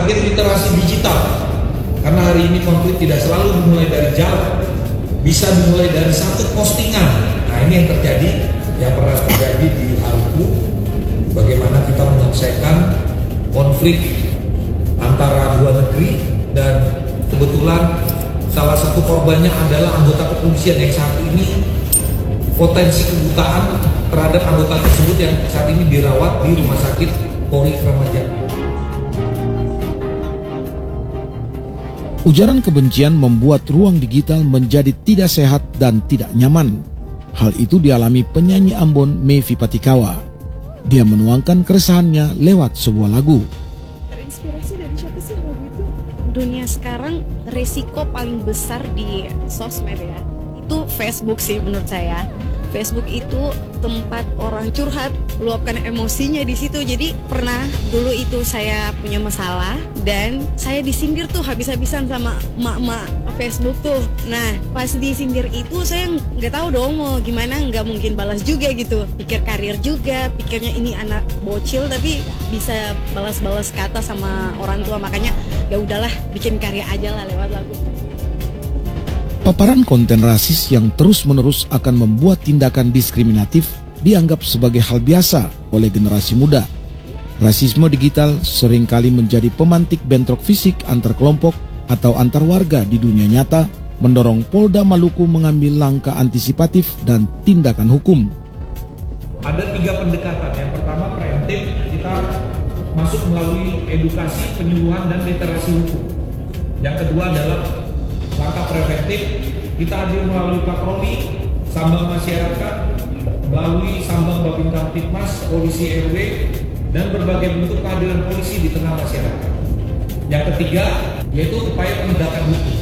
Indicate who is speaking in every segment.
Speaker 1: target literasi digital. Karena hari ini konflik tidak selalu dimulai dari jauh, bisa dimulai dari satu postingan. Nah ini yang terjadi, yang pernah terjadi di Maluku. Bagaimana kita menyelesaikan konflik antara dua negeri, dan kebetulan salah satu korbannya adalah anggota kepolisian yang saat ini potensi kebutaan terhadap anggota tersebut yang saat ini dirawat di Rumah Sakit Polri Kramat Jati.
Speaker 2: Ujaran kebencian membuat ruang digital menjadi tidak sehat dan tidak nyaman. Hal itu dialami penyanyi Ambon Mevi Patikawa. Dia menuangkan keresahannya lewat sebuah lagu.
Speaker 3: Terinspirasi dari siapa sih lagu itu? Dunia sekarang resiko paling besar di sosmed ya, itu Facebook sih menurut saya. Facebook itu tempat orang curhat, luapkan emosinya di situ. Jadi pernah dulu itu saya punya masalah dan saya disindir tuh habis-habisan sama emak-emak Facebook tuh. Nah pas disindir itu saya nggak tahu dong mau gimana, nggak mungkin balas juga gitu. Pikir karir juga, pikirnya ini anak bocil tapi bisa balas-balas kata sama orang tua, makanya ya udahlah bikin karya aja lah lewat lagu.
Speaker 2: Paparan konten rasis yang terus-menerus akan membuat tindakan diskriminatif dianggap sebagai hal biasa oleh generasi muda. Rasisme digital seringkali menjadi pemantik bentrok fisik antar kelompok atau antar warga di dunia nyata, mendorong Polda Maluku mengambil langkah antisipatif dan tindakan hukum.
Speaker 1: Ada 3 pendekatan. Yang pertama preventif, kita masuk melalui edukasi, penyuluhan, dan literasi hukum. Yang kedua adalah langkah preventif, kita hadir melalui patroli, sambang masyarakat, melalui sambang Babin Kamtipmas, polisi RW, dan berbagai bentuk kehadiran polisi di tengah masyarakat. Yang ketiga, yaitu upaya penegakan hukum.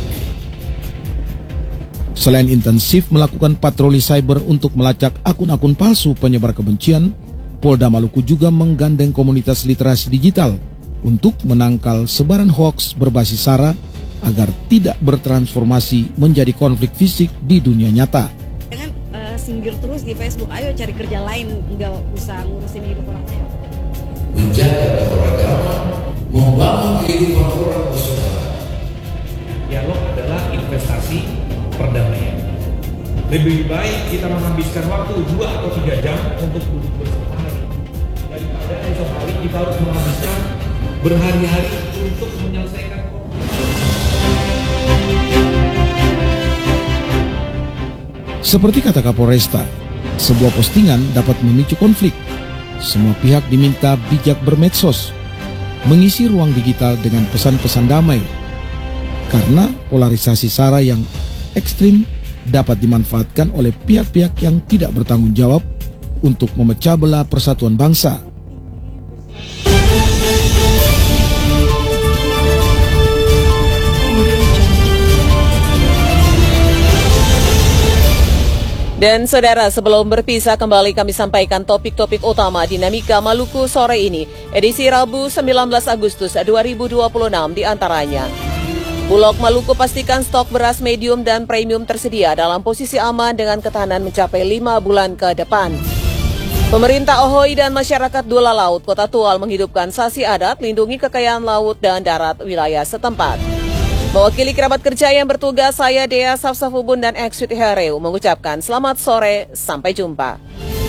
Speaker 2: Selain intensif melakukan patroli cyber untuk melacak akun-akun palsu penyebar kebencian, Polda Maluku juga menggandeng komunitas literasi digital untuk menangkal sebaran hoaks berbasis SARA agar tidak bertransformasi menjadi konflik fisik di dunia nyata.
Speaker 3: Jangan singgir terus di Facebook, ayo cari kerja lain, nggak usah ngurusin hidup orang lain.
Speaker 4: Menjaga keberagaman, membangun kehidupan orang bersaudara.
Speaker 1: Dialog adalah investasi perdamaian. Lebih baik kita menghabiskan waktu 2 atau 3 jam untuk duduk bersama hari. Daripada esok hari kita harus menghabiskan berhari-hari untuk menyelesaikan konflik.
Speaker 2: Seperti kata Kapolresta, sebuah postingan dapat memicu konflik. Semua pihak diminta bijak bermedsos, mengisi ruang digital dengan pesan-pesan damai. Karena polarisasi SARA yang ekstrim dapat dimanfaatkan oleh pihak-pihak yang tidak bertanggung jawab untuk memecah belah persatuan bangsa.
Speaker 5: Dan saudara, sebelum berpisah kembali kami sampaikan topik-topik utama Dinamika Maluku sore ini, edisi Rabu 19 Agustus 2026 diantaranya. Bulog Maluku pastikan stok beras medium dan premium tersedia dalam posisi aman dengan ketahanan mencapai 5 bulan ke depan. Pemerintah Ohoi dan masyarakat Dula Laut Kota Tual menghidupkan sasi adat lindungi kekayaan laut dan darat wilayah setempat. Mewakili kerabat kerja yang bertugas, saya Dea Safsafubun dan Ekswiti Hereu mengucapkan selamat sore, sampai jumpa.